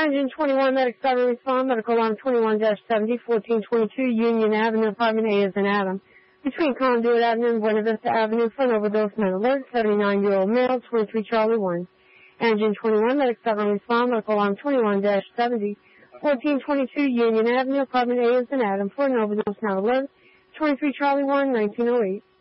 Engine 21, medic 7, respond, medical alarm 21-70, 1422 Union Avenue, apartment A is in Adam. Between Conduit Avenue and Buena Vista Avenue for an overdose med alert, 79-year-old male, 23 Charlie 1. Engine 21, medic 7, respond, medical alarm 21-70, 1422 Union Avenue, apartment A is in Adam for an overdose med alert, 23 Charlie 1, 1908.